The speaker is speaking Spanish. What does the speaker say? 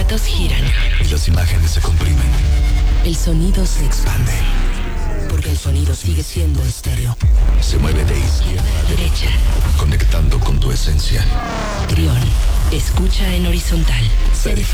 pensamientos giran. Y las imágenes se comprimen. El sonido se expande. Expande. Porque el sonido sigue siendo estéreo. Se mueve de izquierda a Derecha. conectando con tu esencia. Trión. Escucha en horizontal.